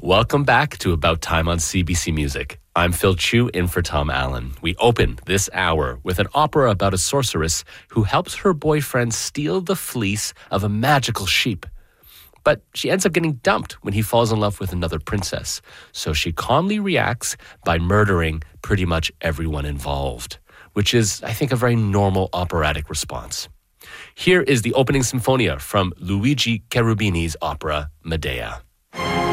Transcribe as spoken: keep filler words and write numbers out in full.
Welcome back to About Time on C B C Music. I'm Phil Chu in for Tom Allen. We open this hour with an opera about a sorceress who helps her boyfriend steal the fleece of a magical sheep. But she ends up getting dumped when he falls in love with another princess. So she calmly reacts by murdering pretty much everyone involved, which is, I think, a very normal operatic response. Here is the opening sinfonia from Luigi Cherubini's opera Medea.